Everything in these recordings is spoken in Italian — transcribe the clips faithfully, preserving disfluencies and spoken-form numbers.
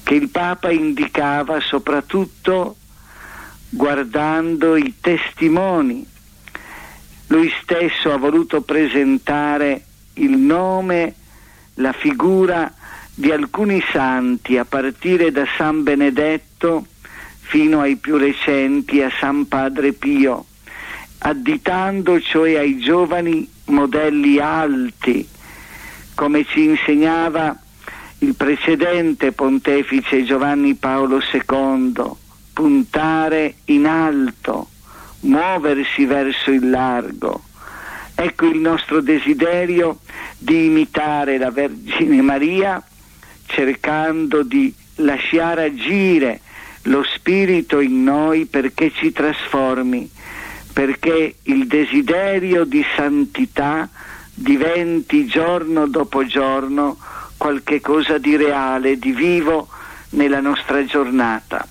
che il Papa indicava soprattutto guardando i testimoni. Lui stesso ha voluto presentare il nome, la figura di alcuni santi, a partire da San Benedetto fino ai più recenti, a San Padre Pio, additando cioè ai giovani modelli alti, come ci insegnava il precedente pontefice Giovanni Paolo secondo, puntare in alto, muoversi verso il largo. Ecco il nostro desiderio di imitare la Vergine Maria, cercando di lasciare agire lo Spirito in noi perché ci trasformi, perché il desiderio di santità diventi giorno dopo giorno qualche cosa di reale, di vivo nella nostra giornata.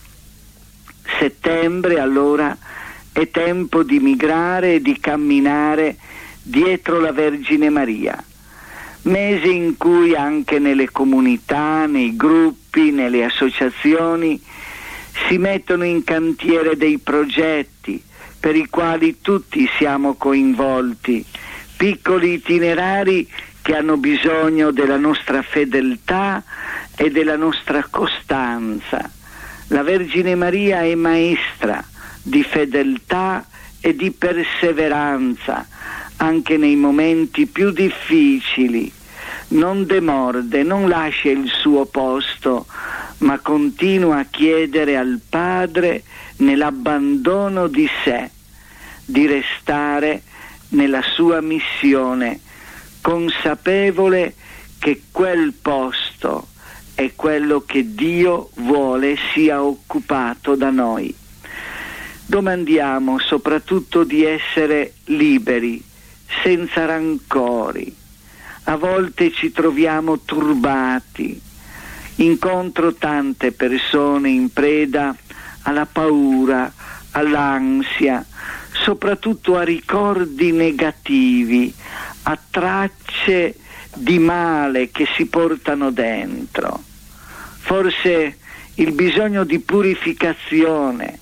Settembre allora è tempo di migrare e di camminare dietro la Vergine Maria, mese in cui anche nelle comunità, nei gruppi, nelle associazioni si mettono in cantiere dei progetti per i quali tutti siamo coinvolti, piccoli itinerari che hanno bisogno della nostra fedeltà e della nostra costanza. La Vergine Maria è maestra di fedeltà e di perseveranza anche nei momenti più difficili. Non demorde, non lascia il suo posto, ma continua a chiedere al Padre nell'abbandono di sé di restare nella sua missione, consapevole che quel posto è quello che Dio vuole sia occupato da noi. Domandiamo soprattutto di essere liberi, senza rancori. A volte ci troviamo turbati, incontro tante persone in preda alla paura, all'ansia, soprattutto a ricordi negativi, a tracce di male che si portano dentro. Forse il bisogno di purificazione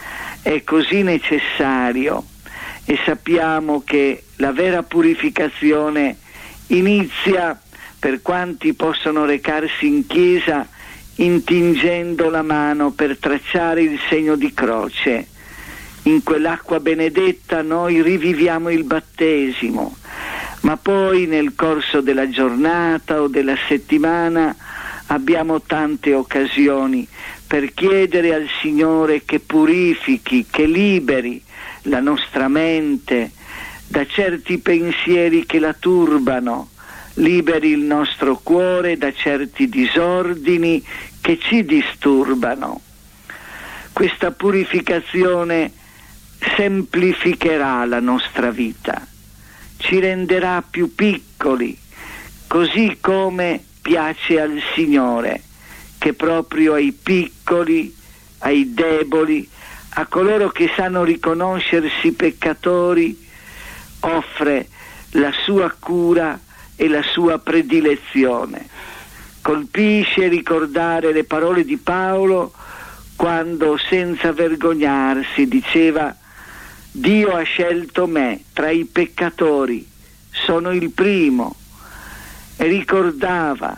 è così necessario, e sappiamo che la vera purificazione inizia, per quanti possono recarsi in chiesa, intingendo la mano per tracciare il segno di croce. In quell'acqua benedetta noi riviviamo il battesimo, ma poi nel corso della giornata o della settimana abbiamo tante occasioni per chiedere al Signore che purifichi, che liberi la nostra mente da certi pensieri che la turbano, liberi il nostro cuore da certi disordini che ci disturbano. Questa purificazione semplificherà la nostra vita, ci renderà più piccoli, così come piace al Signore, che proprio ai piccoli, ai deboli, a coloro che sanno riconoscersi peccatori, offre la sua cura e la sua predilezione. Colpisce ricordare le parole di Paolo quando, senza vergognarsi, diceva: Dio ha scelto me tra i peccatori, sono il primo, e ricordava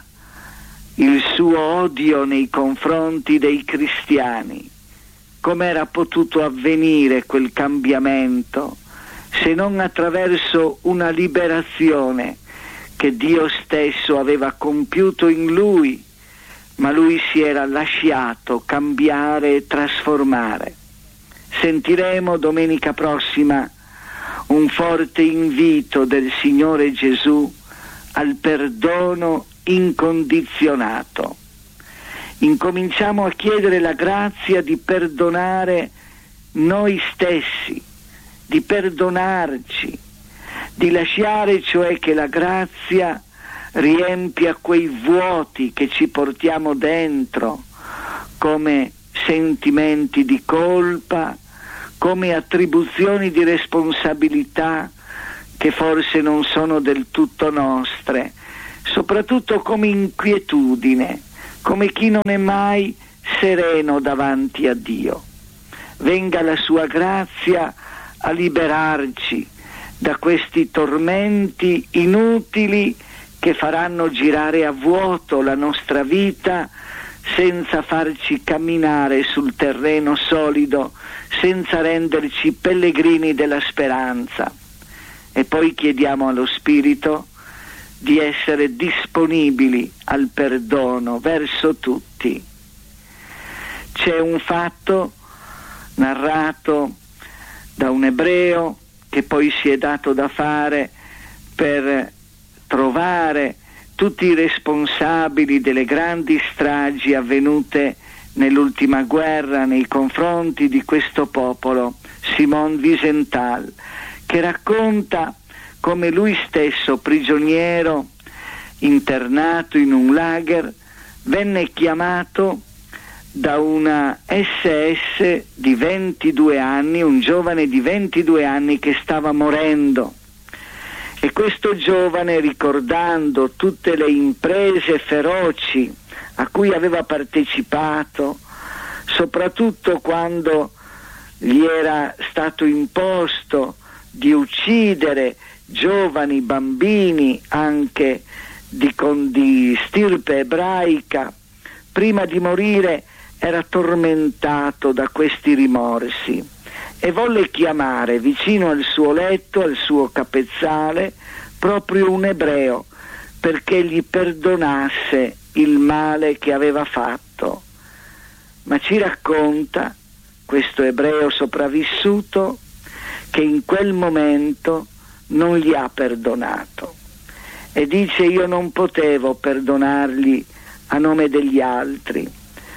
il suo odio nei confronti dei cristiani. Com'era potuto avvenire quel cambiamento se non attraverso una liberazione che Dio stesso aveva compiuto in lui, ma lui si era lasciato cambiare e trasformare. Sentiremo domenica prossima un forte invito del Signore Gesù al perdono incondizionato. Incominciamo a chiedere la grazia di perdonare noi stessi, di perdonarci, di lasciare cioè che la grazia riempia quei vuoti che ci portiamo dentro, come sentimenti di colpa, come attribuzioni di responsabilità che forse non sono del tutto nostre, soprattutto come inquietudine come chi non è mai sereno davanti a Dio. Venga la sua grazia a liberarci da questi tormenti inutili che faranno girare a vuoto la nostra vita senza farci camminare sul terreno solido, senza renderci pellegrini della speranza. E poi chiediamo allo Spirito di essere disponibili al perdono verso tutti. C'è un fatto narrato da un ebreo che poi si è dato da fare per trovare tutti i responsabili delle grandi stragi avvenute nell'ultima guerra nei confronti di questo popolo, Simon Wiesenthal, che racconta come lui stesso, prigioniero, internato in un lager, venne chiamato da una esse esse di ventidue anni, un giovane di ventidue anni che stava morendo. E questo giovane, ricordando tutte le imprese feroci a cui aveva partecipato, soprattutto quando gli era stato imposto di uccidere giovani bambini anche di, con, di stirpe ebraica, prima di morire era tormentato da questi rimorsi e volle chiamare vicino al suo letto, al suo capezzale, proprio un ebreo perché gli perdonasse il male che aveva fatto. Ma ci racconta questo ebreo sopravvissuto che in quel momento non gli ha perdonato e dice: io non potevo perdonargli a nome degli altri.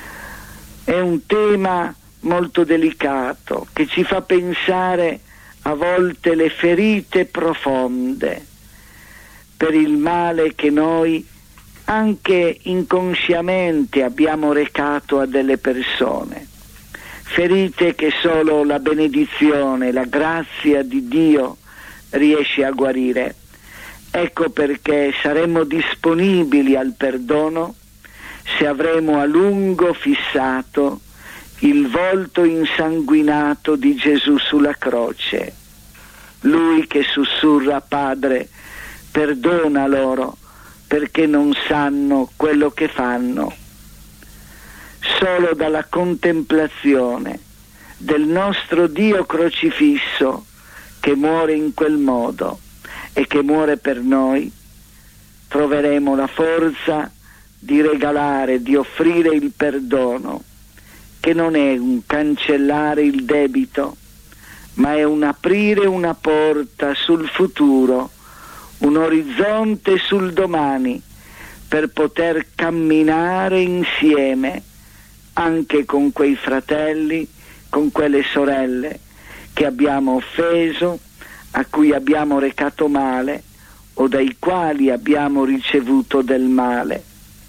È un tema molto delicato che ci fa pensare a volte le ferite profonde per il male che noi anche inconsciamente abbiamo recato a delle persone, ferite che solo la benedizione, la grazia di Dio riesce a guarire. Ecco perché saremo disponibili al perdono se avremo a lungo fissato il volto insanguinato di Gesù sulla croce, lui che sussurra: Padre, perdona loro perché non sanno quello che fanno. Solo dalla contemplazione del nostro Dio crocifisso, che muore in quel modo e che muore per noi, troveremo la forza di regalare, di offrire il perdono, che non è un cancellare il debito, ma è un aprire una porta sul futuro, un orizzonte sul domani, per poter camminare insieme anche con quei fratelli, con quelle sorelle che abbiamo offeso, a cui abbiamo recato male o dai quali abbiamo ricevuto del male.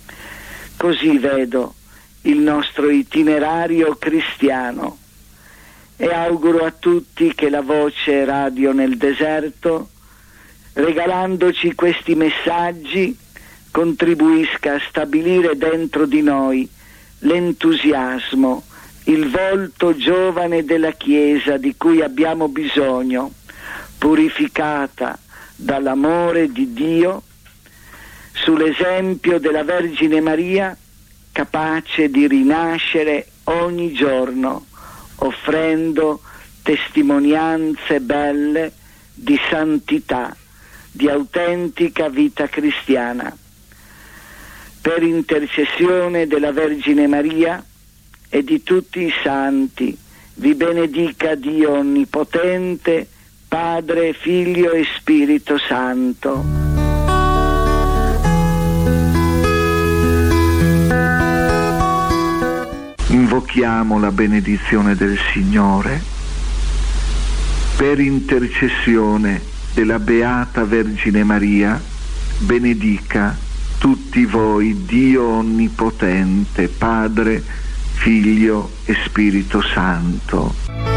Così vedo il nostro itinerario cristiano e auguro a tutti che la voce Radio nel Deserto, regalandoci questi messaggi, contribuisca a stabilire dentro di noi l'entusiasmo, il volto giovane della Chiesa di cui abbiamo bisogno, purificata dall'amore di Dio, sull'esempio della Vergine Maria, capace di rinascere ogni giorno, offrendo testimonianze belle di santità, di autentica vita cristiana. Per intercessione della Vergine Maria e di tutti i santi, vi benedica Dio Onnipotente, Padre, Figlio e Spirito Santo. Invochiamo la benedizione del Signore. Per intercessione della Beata Vergine Maria, benedica tutti voi Dio Onnipotente, Padre, Figlio e Spirito Santo.